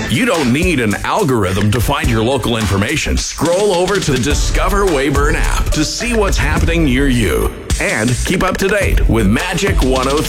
You don't need an algorithm to find your local information. Scroll over to the Discover Weyburn app to see what's happening near you and keep up to date with Magic 103.